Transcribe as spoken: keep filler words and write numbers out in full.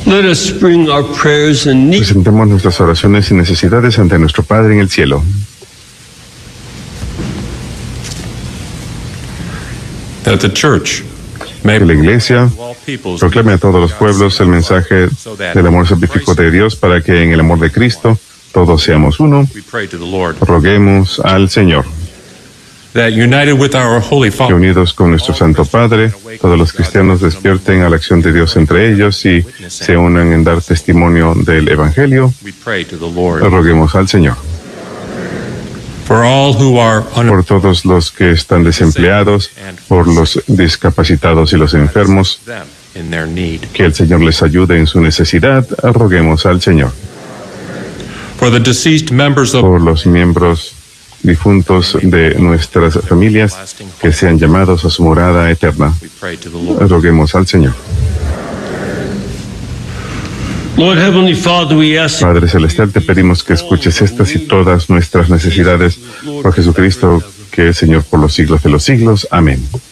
Let us bring our prayers and needs. Presentemos nuestras oraciones y necesidades ante nuestro Padre en el cielo. That the church Que la Iglesia proclame a todos los pueblos el mensaje del amor salvífico de Dios para que en el amor de Cristo todos seamos uno. we pray to the Lord Roguemos al Señor that united with our Holy que Father, unidos con nuestro Santo Padre, todos los cristianos despierten a la acción de Dios entre ellos y se unan en dar testimonio del Evangelio. we pray to the Lord Roguemos al Señor for all who are por todos los que están desempleados, por los discapacitados y los enfermos, them in their need, que el Señor les ayude en su necesidad. Roguemos al Señor for the deceased members of por los miembros difuntos de nuestras familias que sean llamados a su morada eterna. we pray to the Lord. Roguemos al Señor. Lord Heavenly Father, we ask Padre Celestial, te pedimos que escuches estas y todas nuestras necesidades por Jesucristo, que es Señor por los siglos de los siglos. Amén.